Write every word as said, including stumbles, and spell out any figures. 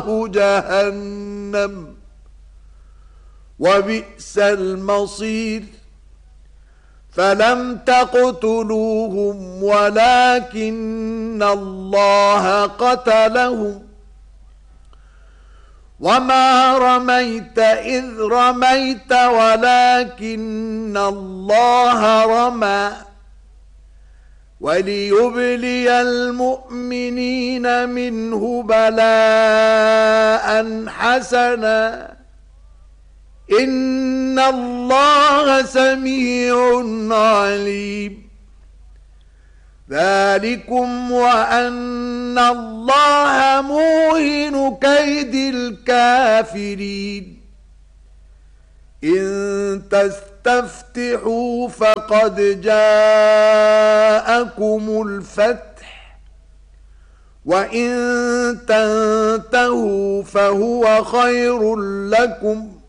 جهنم وبئس المصير. فلم تقتلوهم ولكن الله قتلهم وما رميت إذ رميت ولكن الله رمى وليبلي المؤمنين منه بلاء حسنا إن الله سميع عليم. ذلكم وأن الله موهن كيد الكافرين. إن تستفتحوا فقد جاءكم الفتح وإن تنتهوا فهو خير لكم